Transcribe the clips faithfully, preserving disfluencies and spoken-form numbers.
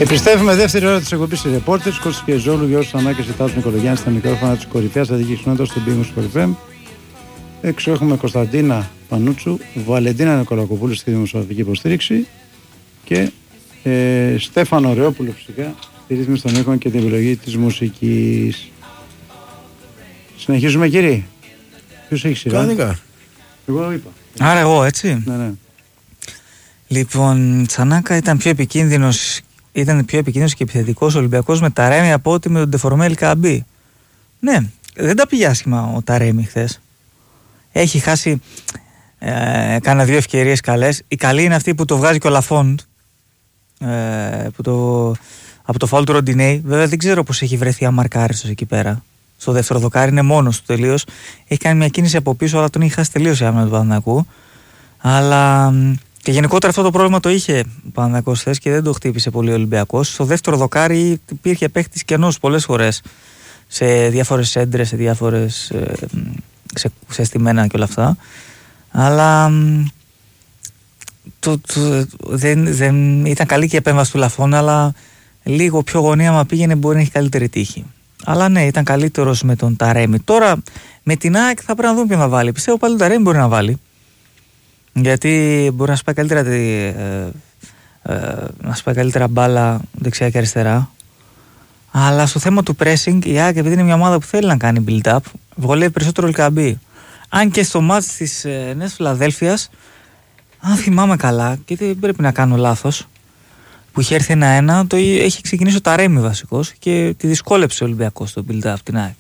Επιστρέφουμε δεύτερη ώρα της εκπομπής της Reporters. Κώστας Πιεζόλου, Γιώργος Σαμάκης και Τάσος Νικολογιάννης στα μικρόφωνα της κορυφαίας αθλητικής κοινότητας στον Πύργο Sport εφ εμ. Έξω έχουμε Κωνσταντίνα Πανούτσου, Βαλεντίνα Νικολακοπούλου στη δημοσιογραφική υποστήριξη και ε, Στέφανο Ρεόπουλο φυσικά στη ρύθμιση των ήχων και την επιλογή της μουσικής. Συνεχίζουμε, κύριε. Ποιος έχει σειρά? Κανονικά. Εγώ είπα. Άρα εγώ, έτσι. Ναι, ναι. Λοιπόν, Τσανάκα ήταν πιο επικίνδυνος, ήταν πιο επικίνδυνος και επιθετικός Ολυμπιακός με Ταρέμι από ότι με τον Ντεφορμέλ Καμπή. Ναι, δεν τα πήγε άσχημα ο Ταρέμι χθες. Έχει χάσει ε, κάνα δύο ευκαιρίες καλές. Η καλή είναι αυτή που το βγάζει και ο Λαφόντ ε, που το, από το φάουλ του Ροντινέι. Βέβαια δεν ξέρω πως έχει βρεθεί αμαρκάριστος εκεί πέρα. Στο δεύτερο δοκάρι είναι μόνος του τελείως. Έχει κάνει μια κίνηση από πίσω, αλλά τον έχει χάσει τελείως η άμυνα του Παναθηναϊκού. Αλλά και γενικότερα αυτό το πρόβλημα το είχε ο Παναθηναϊκός χθες και δεν το χτύπησε πολύ ο Ολυμπιακός. Στο δεύτερο δοκάρι υπήρχε παίχτης κενός πολλές φορές σε διάφορες έντρες, σε διάφορες ε, σε, σε στημένα και όλα αυτά. Αλλά το, το, δεν, δεν ήταν καλή και η επέμβαση του Λαφών, αλλά λίγο πιο γωνία μα πήγαινε μπορεί να έχει καλύτερη τύχη. Αλλά ναι, ήταν καλύτερος με τον Ταρέμι. Τώρα με την ΑΕΚ θα πρέπει να δούμε ποιον θα βάλει. Πιστεύω πάλι τον Ταρέμι μπορεί να βάλει. Γιατί μπορεί να σπάει καλύτερα, ε, ε, να σπάει καλύτερα μπάλα δεξιά και αριστερά. Αλλά στο θέμα του pressing, η ΑΕΚ επειδή είναι μια ομάδα που θέλει να κάνει build-up, βολεύει περισσότερο Ελκαμπή. Αν και στο μάτς της ε, Νέας Φιλαδέλφειας, αν θυμάμαι καλά, και δεν πρέπει να κάνω λάθος, που είχε έρθει ένα-ένα, το έχει ξεκινήσει ο Ταρέμι βασικός και τη δυσκόλεψε ο Ολυμπιακός στο build-up την ΑΕΚ.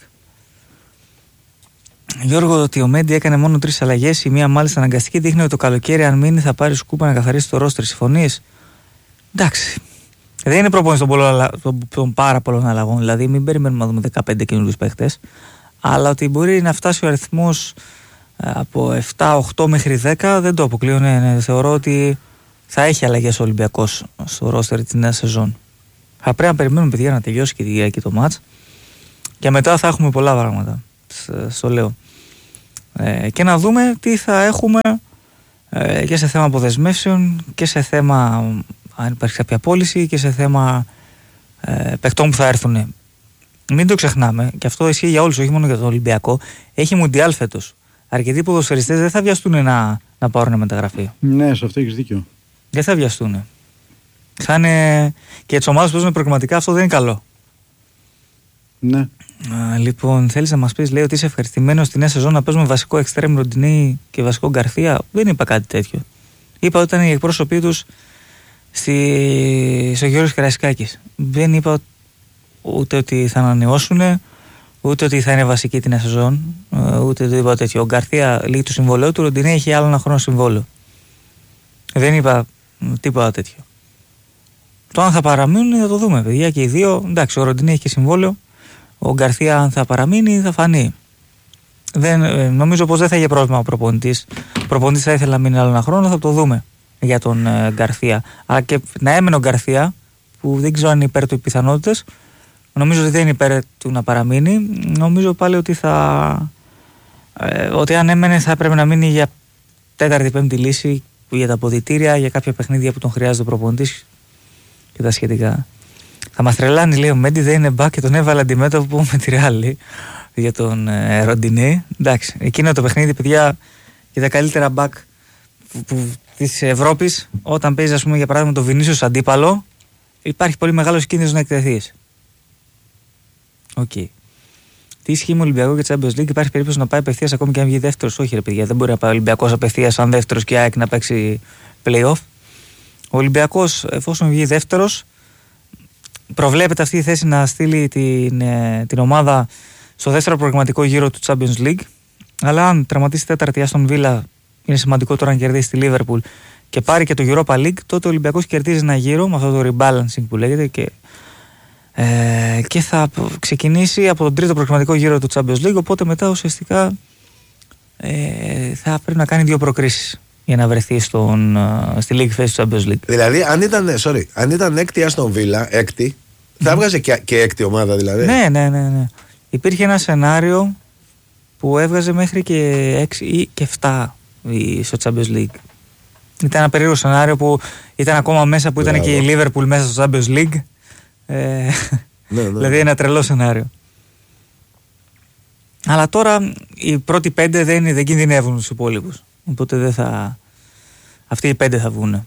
Γιώργο, ότι ο Μέντι έκανε μόνο τρεις αλλαγές, η μία μάλιστα αναγκαστική, δείχνει ότι το καλοκαίρι αν μείνει θα πάρει σκούπα να καθαρίσει το ρόστερ. Συμφωνείς? Εντάξει. Δεν είναι προπόνηση των, των, των πάρα πολλών αλλαγών, δηλαδή μην περιμένουμε να δούμε δεκαπέντε καινούριους παίχτες, αλλά ότι μπορεί να φτάσει ο αριθμός από επτά οκτώ μέχρι δέκα δεν το αποκλείω. Ναι, ναι, θεωρώ ότι θα έχει αλλαγές ο Ολυμπιακός στο ρόστερ της νέας σεζόν. Θα πρέπει να περιμένουμε, παιδιά, να τελειώσει και τη Κυριακή το μάτς και μετά θα έχουμε πολλά πράγματα. Στο λέω. Ε, και να δούμε τι θα έχουμε ε, και σε θέμα αποδεσμεύσεων και σε θέμα αν υπάρχει κάποια πώληση και σε θέμα ε, παιχτών που θα έρθουν. Μην το ξεχνάμε, και αυτό ισχύει για όλους, όχι μόνο για τον Ολυμπιακό. Έχει Μουντιάλ φέτος. Αρκετοί ποδοσφαιριστές δεν θα βιαστούν να, να πάρουν μεταγραφή. Ναι, σε αυτό έχεις δίκιο. Δεν θα βιαστούν. Θα είναι... Και τις ομάδες που παίζουν προγραμματικά αυτό δεν είναι καλό. Ναι. Α, λοιπόν, θέλεις να μας πεις, λέει, ότι είσαι ευχαριστημένος στη νέα σεζόν να παίζουμε βασικό εξτρέμ Ροντινέι και βασικό Γκαρθία? Δεν είπα κάτι τέτοιο. Είπα ότι ήταν οι εκπρόσωποι τους στη... στο Γιώργος Καραϊσκάκης. Δεν είπα ούτε ότι θα ανανεώσουν, ούτε ότι θα είναι βασική την νέα σεζόν, ούτε δεν είπα τέτοιο. Ο Γκαρθία λύγει το συμβόλαιο του, Ροντινέι έχει άλλο ένα χρόνο συμβόλαιο. Δεν είπα τίποτα τέτοιο. Το αν θα παραμείνουν θα το δούμε, παιδιά, και οι δύο. Εντάξει, ο Ροντινέι έχει και συμβόλαιο. Ο Γκαρθία, αν θα παραμείνει, θα φανεί. Δεν, ε, νομίζω πως δεν θα είχε πρόβλημα ο προπονητής. Ο προπονητής θα ήθελε να μείνει άλλο ένα χρόνο, θα το δούμε για τον ε, Γκαρθία. Αλλά και να έμενε ο Γκαρθία, που δεν ξέρω αν είναι υπέρ του οι πιθανότητες, νομίζω ότι δεν είναι υπέρ του να παραμείνει. Νομίζω πάλι ότι θα. Ε, ότι αν έμενε θα έπρεπε να μείνει για τέταρτη-πέμπτη λύση, για τα αποδυτήρια, για κάποια παιχνίδια που τον χρειάζεται ο προπονητής και τα σχετικά. Θα μας τρελάνει, λέει, ο Μέντι δεν είναι μπακ και τον έβαλε αντιμέτωπο με τη Ρεάλ για τον ε, Ροντινέι. Εντάξει, εκείνο το παιχνίδι, παιδιά, και τα καλύτερα μπακ της Ευρώπης, όταν παίζει, ας πούμε, για παράδειγμα, το Βινίσιους αντίπαλο, υπάρχει πολύ μεγάλος κίνδυνος να εκτεθείς. Οκ. Okay. Τι ισχύει με Ολυμπιακό και Champions League? Υπάρχει περίπτωση να πάει απευθείας ακόμη και αν βγει δεύτερος? Όχι, ρε παιδιά, δεν μπορεί να πάει ο Ολυμπιακός απευθείας σαν δεύτερος και ΑΕΚ να παίξει play-off. Ο Ολυμπιακός, εφόσον βγει δεύτερος, προβλέπεται αυτή η θέση να στείλει την, την ομάδα στο δεύτερο προγραμματικό γύρο του Champions League. Αλλά αν τραυματίσει τέταρτη Άστον Βίλα, είναι σημαντικό τώρα να κερδίσει τη Liverpool και πάρει και το Europa League, τότε ο Ολυμπιακός κερδίζει ένα γύρο με αυτό το rebalancing που λέγεται και, ε, και θα ξεκινήσει από τον τρίτο προγραμματικό γύρο του Champions League. Οπότε μετά ουσιαστικά ε, θα πρέπει να κάνει δύο προκρίσεις για να βρεθεί στον, στη League Phase του Champions League. Δηλαδή, αν ήταν, sorry, αν ήταν έκτη Άστον Βίλα, έκτη, θα mm. έβγαζε και, και έκτη ομάδα, δηλαδή. Ναι, ναι, ναι, ναι. Υπήρχε ένα σενάριο που έβγαζε μέχρι και έξι ή και επτά στο Champions League. Ήταν ένα περίεργο σενάριο που ήταν ακόμα μέσα, που ήταν Μπράβο. Και η Liverpool μέσα στο Champions League Ε, ναι, ναι. Δηλαδή ένα τρελό σενάριο. Αλλά τώρα οι πρώτοι πέντε δεν, δεν κινδυνεύουν τους υπόλοιπους. Οπότε δεν θα... αυτοί οι πέντε θα βγουν.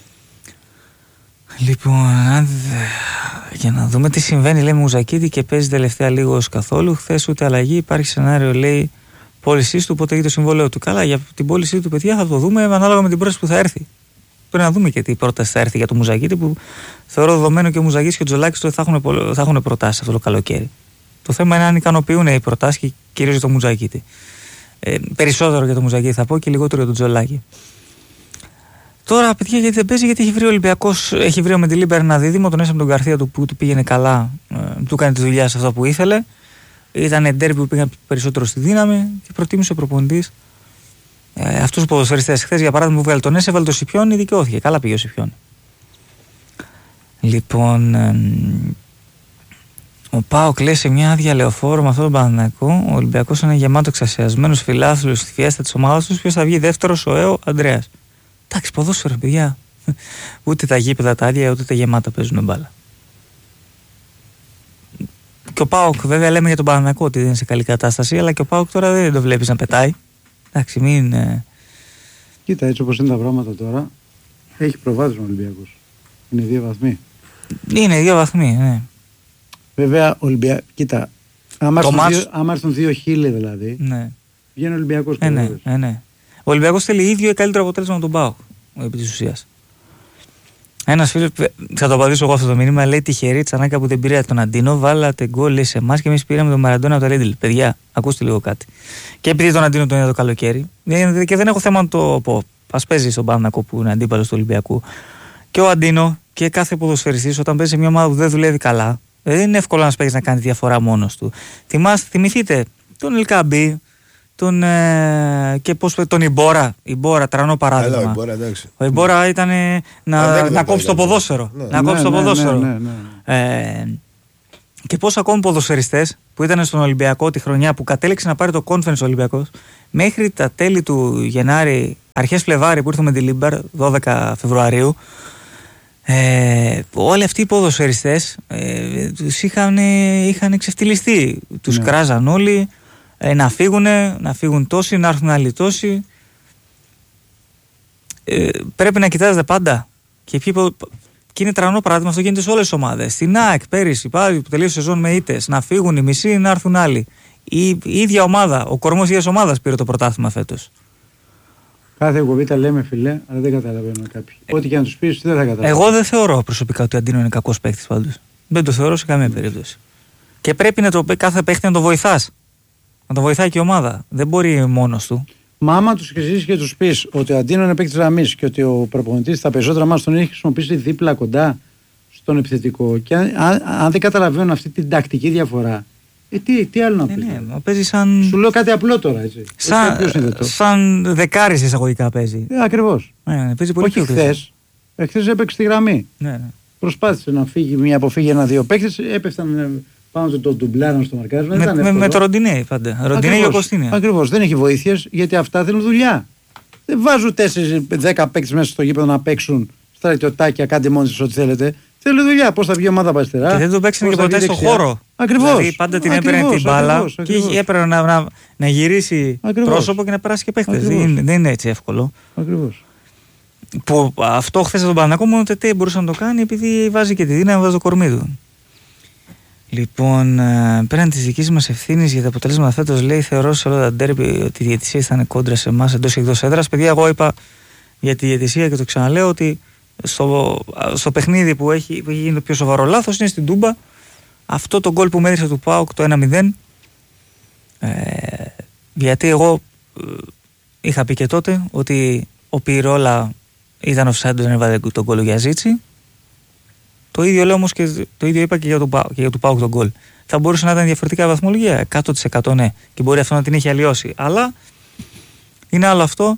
Λοιπόν, για να δούμε τι συμβαίνει, λέει Μουζακίδη και παίζει τελευταία λίγος καθόλου. Χθες ούτε αλλαγή, υπάρχει σενάριο, λέει, πώλησής του, πότε έχει το συμβόλαιο του. Καλά, για την πώλησή του, παιδιά, θα το δούμε ανάλογα με την πρόταση που θα έρθει. Πρέπει να δούμε και τι πρόταση θα έρθει για το Μουζακίδη, που θεωρώ δεδομένο και ο Μουζακίδης και ο Τζολάκης θα έχουν, θα έχουν προτάσεις αυτό το καλοκαίρι. Το θέμα είναι αν ικανοποιούν οι προτάσεις και κυρίως για το Μουζακίδη. Ε, περισσότερο για το Μουζακίδη θα πω και λιγότερο για τον Τζολάκη. Τώρα, παιδιά, γιατί δεν παίζει, γιατί έχει βρει ο Ολυμπιακός, έχει βρει με τη Λίμπερ ένα δίδυμο, τον έσαμε τον Καρθία του που του πήγαινε καλά, ε, του έκανε τη δουλειά σε αυτό που ήθελε. Ήταν ντέρμπι που πήγαν περισσότερο στη δύναμη και προτίμησε ο προπονητής ε, αυτούς τους ποδοσφαιριστές. Χθες, για παράδειγμα, που βγάλε τον Έσαι, έβαλε το Σιπιόνι, δικαιώθηκε. Καλά πήγε ο Σιπιόνι. Λοιπόν, ε, ο ΠΑΟΚ λέει σε μια άδεια λεωφόρο με αυτόν τον Παναθηναϊκό. Ο Ολυμπιακός είναι γεμάτο εξασιασμένος φιλάθλους στη φιέστα της ομάδας τους. Ποιος θα βγει δεύτερος, ο ΕΟ Ανδρέας. Εντάξει, ποδόσφαιρο, παιδιά. Ούτε τα γήπεδα τα άδεια, ούτε τα γεμάτα παίζουν μπάλα. Και ο ΠΑΟΚ, βέβαια, λέμε για τον Παναθηναϊκό ότι δεν είναι σε καλή κατάσταση, αλλά και ο ΠΑΟΚ τώρα δεν το βλέπεις να πετάει. Εντάξει, μην. Ε... Κοίτα, έτσι όπως είναι τα πράγματα τώρα, έχει προβάδισμα ο Ολυμπιακός. Είναι δύο βαθμοί. Είναι δύο βαθμοί, ναι. Βέβαια, Ολυμπια... κοίτα, άμα έρθουν, μάτς... δύο, άμα έρθουν δύο χίλιοι δηλαδή, ναι. βγαίνει ο Ολυμπιακός. Ε, ναι, ε, ναι. Ο Ολυμπιακός θέλει ίδιο ή καλύτερο αποτέλεσμα με τον ΠΑΟΚ, επί της ουσίας. Ένας φίλος, θα το απαντήσω εγώ αυτό το μήνυμα, λέει τυχερή Τσανάκα που δεν πήρε τον Αντίνο, βάλατε γκολ, λέει σε εμάς και εμείς πήραμε τον Μαραντόνα από το Ρέντιλ. Παιδιά, ακούστε λίγο κάτι. Και επειδή τον Αντίνο τον είδα το καλοκαίρι, και δεν έχω θέμα να το πω, ας παίζει στον Παναθηναϊκό που είναι αντίπαλος του Ολυμπιακού. Και ο Αντίνο και κάθε ποδοσφαιριστής όταν παίζει σε μια ομάδα που δεν δουλεύει καλά, δεν είναι εύκολο να παίζει να κάνει διαφορά μόνος του. Θυμάστε, θυμηθείτε τον Ελκαμπή. Τον, ε, και πώς τον Ιμπόρα, Ιμπόρα, τρανό παράδειγμα. Έλα, Ιμπόρα, εντάξει. Ο Ιμπόρα ναι. ήταν ε, να, να, να κόψει το ποδόσφαιρο. Ναι. Να κόψει ναι, το ναι, ποδόσφαιρο. Ναι, ναι, ναι. Ε, και πώς ακόμη ποδοσφαιριστές που ήταν στον Ολυμπιακό τη χρονιά που κατέληξε να πάρει το Conference ο Ολυμπιακός, μέχρι τα τέλη του Γενάρη, αρχές Φλεβάρι που ήρθε με τη Λίμπερ, δώδεκα Φεβρουαρίου, Ε, όλοι αυτοί οι ποδοσφαιριστές ε, τους είχαν, είχαν εξευτυλιστεί. Τους ναι. κράζαν όλοι ε, να φύγουν, να φύγουν τόσοι, να έρθουν άλλοι τόσοι. Ε, πρέπει να κοιτάζετε πάντα. Και, ποιοι, και είναι τρανό παράδειγμα, αυτό γίνεται σε όλες τις ομάδες. Στην ΑΕΚ πέρυσι πάλι που τελείωσε σεζόν με ήττες, να φύγουν οι μισοί, να έρθουν άλλοι. Η, η ίδια ομάδα, ο κορμός ίδιας ομάδας πήρε το πρωτάθλημα φέτος. Κάθε εκπομπή τα λέμε, φιλέ, αλλά δεν καταλαβαίνουν κάποιοι. Ε, Ό,τι και να του πει, δεν θα καταλαβαίνουν. Εγώ δεν θεωρώ προσωπικά ότι ο Αντίνο είναι κακός παίκτης πάντως. Δεν το θεωρώ σε καμία περίπτωση. Και πρέπει να το, κάθε παίκτη να το βοηθάς. Να το βοηθάει και η ομάδα. Δεν μπορεί μόνος του. Μα άμα του χρησιμοποιήσει και του πει ότι ο Αντίνο είναι παίκτη γραμμή και ότι ο προπονητής τα περισσότερα μας τον έχει χρησιμοποιήσει δίπλα κοντά στον επιθετικό, και αν, αν, αν δεν καταλαβαίνουν αυτή την τακτική διαφορά. Ε, τι, τι άλλο να πει. Ναι, ναι, παίζει σαν. Σου λέω κάτι απλό τώρα, έτσι. Σαν, σαν δεκάρις εισαγωγικά παίζει. Ε, ακριβώς. Ναι, ναι, παίζει πολύ. Όχι χθες. Χθες έπαιξε τη γραμμή. Ναι, ναι. Προσπάθησε να φύγει μια αποφύγει ένα-δύο παίκτες, έπεφταν πάνω στο ντουμπλάρα στο μαρκάρισμα. Με, με, με το Ροντινέι πάντα. Ροντινέι και ο Κωστίνη. Ακριβώς. Δεν έχει βοήθειες γιατί αυτά θέλουν δουλειά. Δεν βάζουν τέσσερα δέκα παίκτες μέσα στο γήπεδο να παίξουν στρατιωτάκια, κάντε μόνοι σας ό,τι θέλετε. Θέλει δουλειά. Πώς θα βγει η ομάδα αριστερά. Και δεν το παίξανε και ποτέ στον χώρο. Ακριβώς. Δηλαδή πάντα την έπαιρνε την μπάλα και έπαιρνε να, να, να γυρίσει ακριβώς. πρόσωπο και να περάσει και παίχτες. Δεν, δεν είναι έτσι εύκολο. Ακριβώς. Που αυτό χθες στον Παναθηναϊκό μόνο τετέ μπορούσε να το κάνει επειδή βάζει και τη δύναμη, βάζει το κορμί του. Λοιπόν, πέραν τη δική μα ευθύνη για τα αποτελέσματα φέτος, λέει, θεωρώ σε όλα τα ντέρμπι ότι η διαιτησία ήταν κόντρα σε εμάς εντός και εκτός έδρας. Παιδιά, εγώ είπα για τη διαιτησία και το ξαναλέω ότι στο, στο παιχνίδι που έχει, που έχει γίνει το πιο σοβαρό λάθος είναι στην Τούμπα. Αυτό το γκολ που μέτρησε του ΠΑΟΚ το ένα μηδέν. Ε, γιατί εγώ ε, είχα πει και τότε ότι ο Πιρόλα ήταν offside, δεν έβαλε τον γκολ για Ζίτσι. Το ίδιο λέω όμως και το ίδιο είπα και για τον ΠΑΟΚ, και για τον ΠΑΟΚ τον γκολ. Θα μπορούσε να ήταν διαφορετικά βαθμολογία, εκατό τοις εκατό ναι, και μπορεί αυτό να την έχει αλλοιώσει. Αλλά είναι άλλο αυτό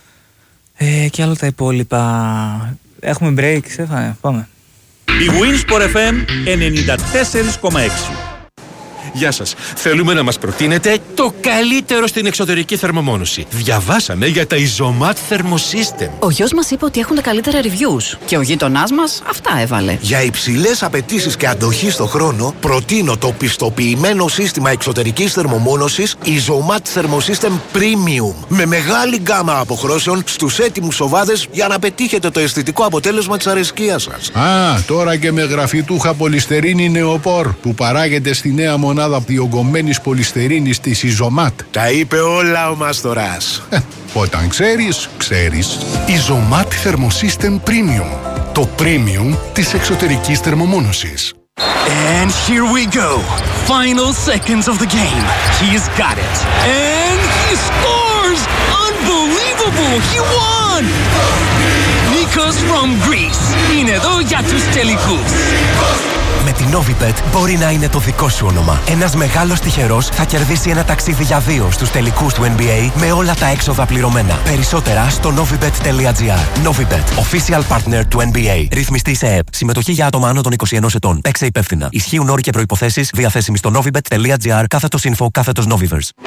ε, και άλλο τα υπόλοιπα. Έχουμε break, Στέφανε, πάμε. Η Winsport εφ εμ ενενήντα τέσσερα κόμμα έξι. Γεια σας. Θέλουμε να μας προτείνετε το καλύτερο στην εξωτερική θερμομόνωση. Διαβάσαμε για τα Isomat Thermosystem. Ο γιος μας είπε ότι έχουν τα καλύτερα reviews. Και ο γείτονάς μας αυτά έβαλε. Για υψηλές απαιτήσεις και αντοχή στο χρόνο, προτείνω το πιστοποιημένο σύστημα εξωτερικής θερμομόνωσης Isomat Thermosystem Premium. Με μεγάλη γκάμα αποχρώσεων στους έτοιμους σοβάδες για να πετύχετε το αισθητικό αποτέλεσμα της αρεσκίας σας. Α, τώρα και με γραφιτούχα πολυστερίνη νεοπόρ που παράγεται στη νέα μονάδα διογκωμένης πολυστερίνης της Isomat. Τα είπε όλα ο Μάστορας. Όταν ξέρεις, ξέρεις. Isomat Thermosystem Premium. Το premium της εξωτερικής θερμομόνωσης. And here we go. Final seconds of the game. He's got it. And he scores! Unbelievable! He won! Nikos from Greece. Είναι εδώ για τους τελικούς. Με την Novibet μπορεί να είναι το δικό σου όνομα. Ένας μεγάλος τυχερός θα κερδίσει ένα ταξίδι για δύο στους τελικούς του N B A με όλα τα έξοδα πληρωμένα. Περισσότερα στο novibet τελεία gr. Novibet, official partner του N B A. Ρυθμιστή σε ΕΕΠ. Συμμετοχή για άτομα άνω των είκοσι ενός ετών. Παίξε υπεύθυνα. Ισχύουν όροι και προϋποθέσεις διαθέσιμοι στο novibet τελεία gr κάθετος info κάθετος Noviverse.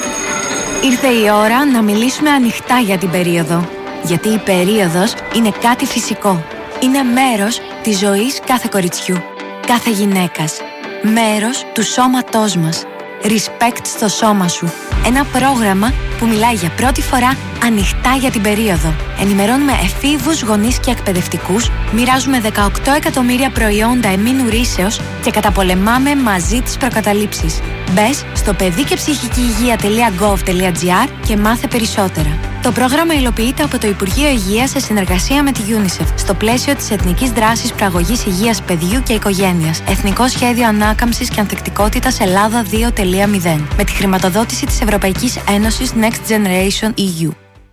Ήρθε η ώρα να μιλήσουμε ανοιχτά για την περίοδο. Γιατί η περίοδος είναι κάτι φυσικό. Είναι μέρος της ζωής κάθε κοριτσιού, κάθε γυναίκας. Μέρος του σώματός μας. Respect στο σώμα σου. Ένα πρόγραμμα που μιλάει για πρώτη φορά ανοιχτά για την περίοδο. Ενημερώνουμε εφήβους, γονείς και εκπαιδευτικούς, μοιράζουμε δεκαοκτώ εκατομμύρια προϊόντα εμμήνου ρύσεως και καταπολεμάμε μαζί τις προκαταλήψεις. Μπες στο παιδί και ψυχική υγεία τελεία gov τελεία gr και μάθε περισσότερα. Το πρόγραμμα υλοποιείται από το Υπουργείο Υγείας σε συνεργασία με τη UNICEF στο πλαίσιο της Εθνικής Δράσης Προαγωγής Υγείας Παιδιού και Οικογένειας. Εθνικό Σχέδιο Ανάκαμψης και Ανθεκτικότητας Ελλάδα δύο τελεία μηδέν. Με τη χρηματοδότηση της Ευρωπαϊκής Ένωσης Next Generation E U.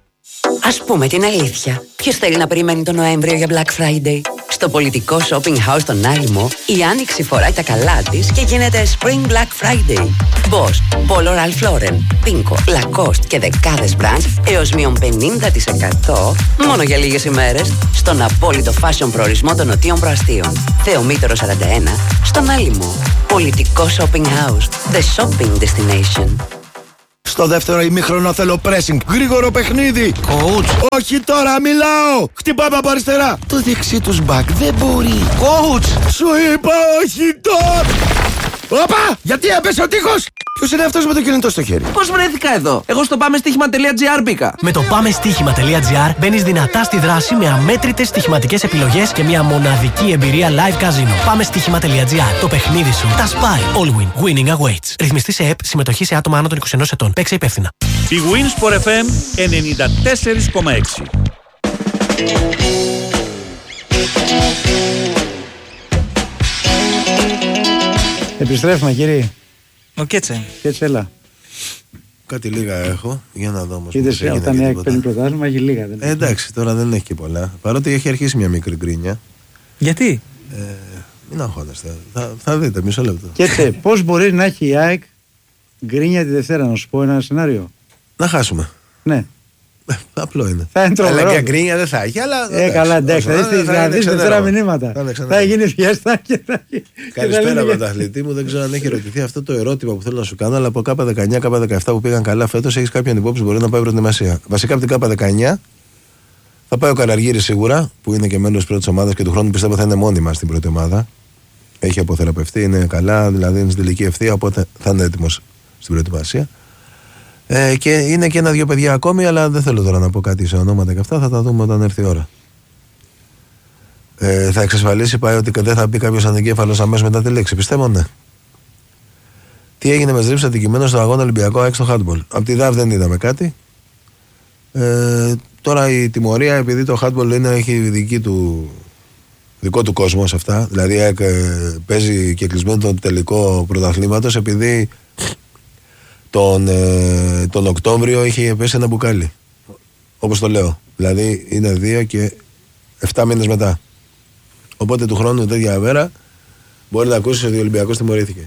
Ας πούμε την αλήθεια. Ποιος θέλει να περιμένει τον Νοέμβριο για Black Friday? Στο πολιτικό shopping house στον Άλυμο, η Άνοιξη φοράει τα καλά της και γίνεται Spring Black Friday. Boss, Polo Ralph Lauren, Pinko, Lacoste και δεκάδες brands έως μείον πενήντα τοις εκατό μόνο για λίγες ημέρες στον απόλυτο fashion προορισμό των Νοτίων Προαστίων. Θεομήτωρο σαράντα ένα, στον Άλυμο. Πολιτικό shopping house, the shopping destination. Στο δεύτερο ημίχρονο θέλω pressing. Γρήγορο παιχνίδι. Coach. Όχι τώρα, μιλάω. Χτυπάμε από αριστερά. Το δεξί τους back δεν μπορεί. Coach. Σου είπα όχι τώρα. Όπα! Γιατί έπεσε ο τείχος! Ποιος είναι αυτός με το κινητό στο χέρι? Πώς βρέθηκα εδώ? Εγώ στο πάμε στοίχημα τελεία gr μπήκα. Με το πάμε στοίχημα τελεία gr μπαίνεις δυνατά στη δράση με αμέτρητες στοιχηματικές επιλογές και μια μοναδική εμπειρία live casino. Πάμε στοίχημα τελεία gr. Το παιχνίδι σου τα σπάει. All win. Winning awaits. Ρυθμιστή σε ΕΕΠ. Συμμετοχή σε άτομα άνω των είκοσι ενός ετών. Παίξε υπεύθυνα. Η Winsport εφ εμ ενενήντα τέσσερα κόμμα έξι. Επιστρέφουμε, κύριε. Ο Κέτσε. Κέτσε, έλα. Κάτι λίγα έχω, για να δω όμως. Είδες, όταν η ΑΕΚ παίρνει πρωτάθλημα, έχει λίγα. Δεν ε, εντάξει, τώρα δεν έχει και πολλά. Παρότι έχει αρχίσει μια μικρή γκρίνια. Γιατί? Ε, μην αγχώνεστε. Θα, θα δείτε, μισό λεπτό. Κέτσε, πώς μπορεί να έχει η ΑΕΚ γκρίνια τη Δευτέρα, να σου πω ένα σενάριο? Να χάσουμε. Ναι. Απλό είναι. Θα είναι τρομερό. Αλλά και γκρίνια δεν θα έχει. Αλλά, ε, καλά, εντάξει. Θα δεις Δευτέρα μηνύματα. Θα γίνει φιέστα και θα γίνει. Καλησπέρα, πρωταθλητή μου. Δεν ξέρω αν έχει ερωτηθεί αυτό το ερώτημα που θέλω να σου κάνω. Αλλά από κάπα δεκαεννιά, κάπα δεκαεπτά που πήγαν καλά φέτος, έχει κάποια υπόψη που μπορεί να πάει προετοιμασία. Βασικά από την κάπα δεκαεννιά θα πάει ο Καραργύρης σίγουρα, που είναι και μέλος της πρώτης ομάδας και του χρόνου πιστεύω θα είναι μόνιμα στην πρώτη ομάδα. Έχει αποθεραπευτεί, είναι καλά, δηλαδή είναι στην τελική ευθεία, οπότε θα είναι έτοιμος στην προετοιμασία. Ε, και είναι και ένα-δυο παιδιά ακόμη, αλλά δεν θέλω τώρα να πω κάτι σε ονόματα και αυτά, θα τα δούμε όταν έρθει η ώρα. Ε, θα εξασφαλίσει πάει ότι δεν θα μπει κάποιος ανεγκέφαλος αμέσως μετά τη λέξη. Πιστεύω ναι. Τι έγινε με στρίψη αντικειμένο στο αγώνα Ολυμπιακό έξω στο handball? Από τη ΔΑΒ δεν είδαμε κάτι. Ε, τώρα η τιμωρία, επειδή το handball είναι, έχει δική του, δικό του κόσμο σε αυτά, δηλαδή ε, παίζει και κλεισμένο το τελικό πρωταθλήματος, επειδή τον, ε, τον Οκτώβριο είχε πέσει ένα μπουκάλι. Όπως το λέω. Δηλαδή είναι δύο και εφτά μήνες μετά. Οπότε του χρόνου τέτοια μέρα μπορεί να ακούσει ότι ο Ολυμπιακός τιμωρήθηκε.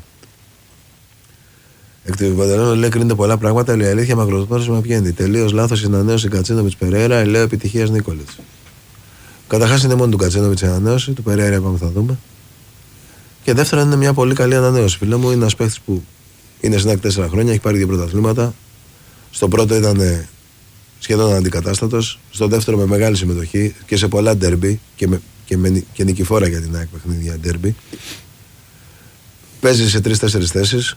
Εκ του Παντελόνου λέει κρίνεται πολλά πράγματα, αλλά η αλήθεια μακροπρόθεσμα πιένει. Τελείως λάθος η ανανέωση Κατσίνοβιτς Περέιρα, ελέω επιτυχίας Νίκολιτς. Καταρχάς είναι μόνο του Κατσίνοβιτς η ανανέωση, του Περέιρα είπαμε θα δούμε. Και δεύτερον είναι μια πολύ καλή ανανέωση. Φίλε μου, είναι ένας παίχτης που Είναι στην ΑΕΚ τέσσερα χρόνια, έχει πάρει δύο πρωταθλήματα. Στο πρώτο ήταν σχεδόν αντικατάστατος. Στο δεύτερο με μεγάλη συμμετοχή και σε πολλά ντέρμπι και, με, και, με, και νικηφόρα για την ΑΕΚ παιχνίδια ντέρμπι. Παίζει σε τρεις-τέσσερις θέσεις.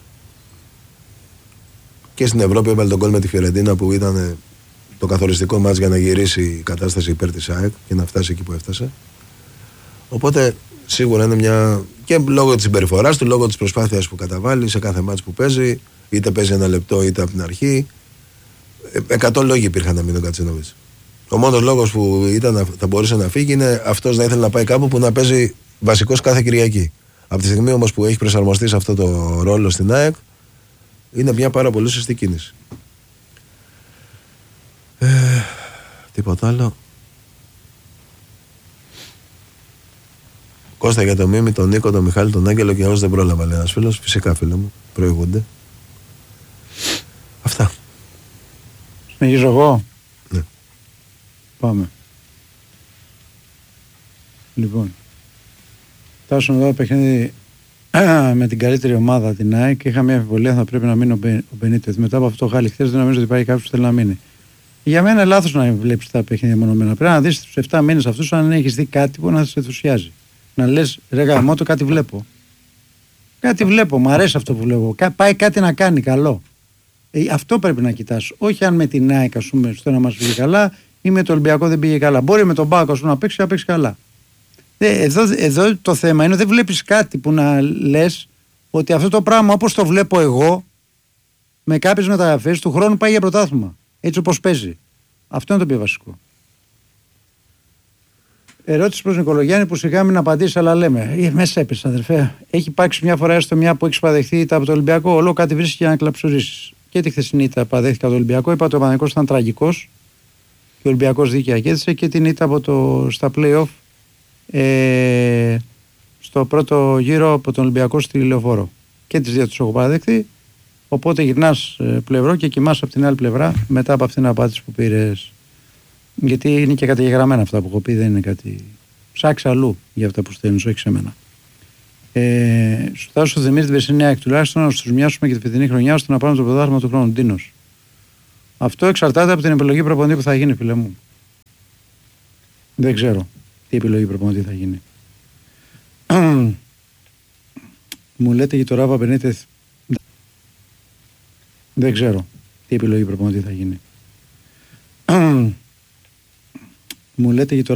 Και στην Ευρώπη έβαλε τον γκολ με τη Φιωρεντίνα που ήταν το καθοριστικό μάτς για να γυρίσει η κατάσταση υπέρ της ΑΕΚ και να φτάσει εκεί που έφτασε. Οπότε σίγουρα είναι μια. Και λόγω της συμπεριφοράς του, λόγω της προσπάθειας που καταβάλει σε κάθε μάτς που παίζει, είτε παίζει ένα λεπτό είτε από την αρχή. Εκατό λόγοι υπήρχαν να μείνει ο Κατσίνοβιτς. Ο μόνος λόγος που ήταν, θα μπορούσε να φύγει είναι αυτός να ήθελε να πάει κάπου που να παίζει βασικός κάθε Κυριακή. Από τη στιγμή όμως που έχει προσαρμοστεί σε αυτό το ρόλο στην ΑΕΚ, είναι μια πάρα πολύ σωστή κίνηση. Ε, τίποτα άλλο. Κώστα για το Μίμη, τον Νίκο, τον Μιχάλη, τον Άγγελο και όσοι δεν πρόλαβα, λέει ένας φίλος. Φυσικά, φίλο μου, προηγούνται. Αυτά. Συνεχίζω εγώ. Ναι. Πάμε. Λοιπόν. Φτάσαμε εδώ παιχνίδι με την καλύτερη ομάδα, την ΑΕΚ, και είχα μια αμφιβολία αν θα πρέπει να μείνει ο, Μπε, ο Μπενίτεθ. Μετά από αυτό το χάλι χθες, δεν νομίζω ότι υπάρχει κάποιος που θέλει να μείνει. Για μένα είναι λάθος να βλέπεις τα παιχνίδια μονομένα. Πρέπει να δεις τους επτά μήνες αυτούς, αν έχεις δει κάτι που να σε ενθουσιάζει. Να λες, ρε γαμώτο, κάτι βλέπω. Κάτι βλέπω, μου αρέσει αυτό που βλέπω. Πάει κάτι να κάνει καλό. Ε, αυτό πρέπει να κοιτάς. Όχι αν με την ΑΕΚ, ας πούμε, στο να μας πήγε καλά ή με το Ολυμπιακό δεν πήγε καλά. Μπορεί με τον Πάκο να παίξει να παίξει καλά. Ε, εδώ, εδώ το θέμα είναι ότι δεν βλέπεις κάτι που να λες ότι αυτό το πράγμα όπως το βλέπω εγώ με κάποιες μεταγραφές του χρόνου πάει για πρωτάθλημα. Έτσι όπως παίζει. Αυτό είναι το πιο βασικό. Ερώτηση προς Νικολογιάννη που σιγά μην απαντήσει, αλλά λέμε. Ε, μέσα έπεσε, αδερφέ. Έχει υπάρξει μια φορά έστω μια που έχει παδεχθεί ήττα από το Ολυμπιακό. Όλο κάτι βρίσκει για να κλαψουρίσει. Και τη χθεσινή ήττα παδέχτηκα από το Ολυμπιακό. Είπα ότι ο Παναθηναϊκός ήταν τραγικός και ο Ολυμπιακός δίκαια κέρδισε, και την ήττα από το, στα play-off ε, στο πρώτο γύρο από τον Ολυμπιακό στη Λεωφόρο. Και τις δύο τους έχω παραδεχθεί. Οπότε γυρνάς ε, πλευρό και κοιμάσαι από την άλλη πλευρά μετά από αυτήν την απάντηση που πήρες. Γιατί είναι και καταγεγραμμένα αυτά που έχω πει, δεν είναι κάτι. Ψάξει αλλού για αυτά που στέλνεις, όχι σε μένα. Ε, σου φτάσω στο Δημήτρη την περσινή ΑΕΚ, τουλάχιστον να του μοιάσουμε και τη φετινή χρονιά ώστε να πάμε το πρωτάθλημα του χρόνου. Ντίνος. Αυτό εξαρτάται από την επιλογή προπονητή που θα γίνει, φίλε μου. Δεν ξέρω τι επιλογή προπονητή θα γίνει. Μου λέτε για το Ράβα Μπενίτεθ. Δεν ξέρω τι επιλογή προπονητή θα γίνει. Μου λέτε για το